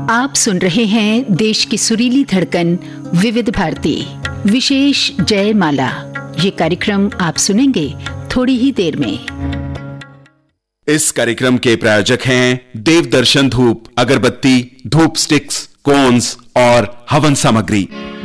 आप सुन रहे हैं देश की सुरीली धड़कन विविध भारती विशेष जयमाला। ये कार्यक्रम आप सुनेंगे थोड़ी ही देर में। इस कार्यक्रम के प्रायोजक हैं देवदर्शन धूप, अगरबत्ती, धूप स्टिक्स, कोन्स और हवन सामग्री।